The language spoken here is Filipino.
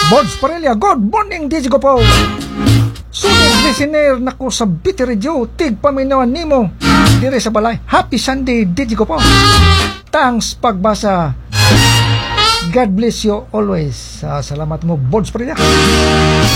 Bods Parilla, good morning, DJ ko po. Sunod listener na ko sa BT Radio, tig paminawan nimo dire sa balay. Happy Sunday, DJ ko po. Thanks pagbasa. God bless you always. Salamat mo, Bods Parilla.